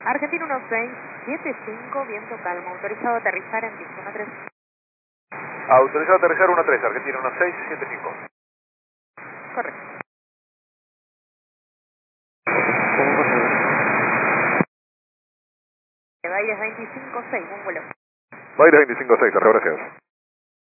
Argentina 1675, viento calmo, autorizado a aterrizar en pista 13. Autorizado a aterrizar 13, Argentina 1675. Correcto. Baires 25-6, buen vuelo. Baires 25-6, gracias.